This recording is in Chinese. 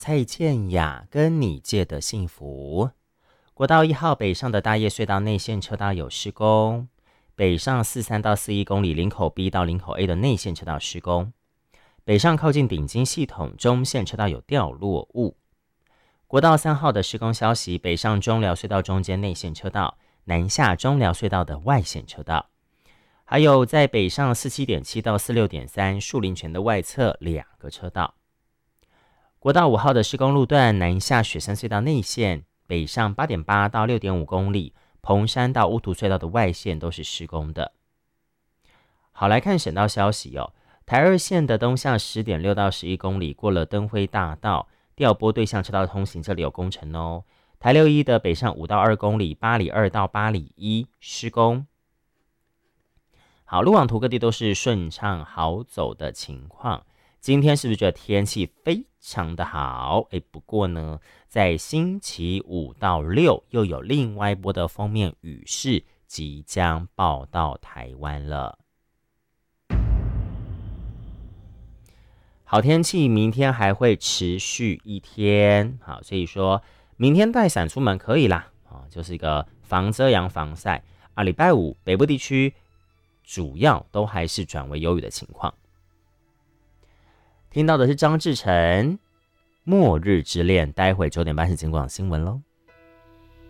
蔡健雅跟你借的幸福。国道1号北上的大叶隧道内线车道有施工，北上43到41公里林口 B 到林口 A 的内线车道施工，北上靠近顶金系统中线车道有掉落物。国道3号的施工消息，北上中寮隧道中间内线车道，南下中寮隧道的外线车道，还有在北上 47.7 到 46.3 树林泉的外侧2个车道。国道5号的施工路段，南下雪山隧道内线，北上 8.8 到 6.5 公里，蓬山到乌涂隧道的外线都是施工的。好，来看省道消息哦。台二线的东向 10.6 到11公里，过了灯辉大道，调拨对向车道通行，这里有工程哦。台61的北上5到2公里，八里2到八里1施工。好，路网图各地都是顺畅好走的情况。今天是不是觉得天气非常的好？不过呢，在星期5到6又有另外一波的锋面雨势即将报到台湾了。好天气明天还会持续一天，好，所以说明天带伞出门可以啦，就是一个防遮阳防晒啊。礼拜5北部地区主要都还是转为有雨的情况。听到的是张志成《末日之恋》，待会9点半是警广新闻喽。